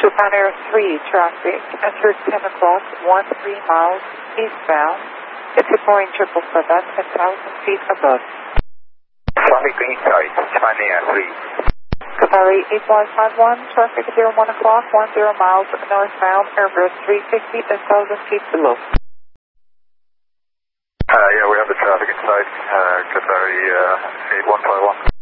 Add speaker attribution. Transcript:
Speaker 1: Japan Air 3 traffic entered 10 o'clock, 13 miles eastbound. It's Boeing 777, 10,000 feet above.
Speaker 2: Traffic inside, Japan Air 3.
Speaker 1: Qatari 8151, traffic 01 o'clock, 10 miles northbound, Airbus 350, 10,000 feet below.
Speaker 2: Yeah, we have the traffic inside, Qatari 8151.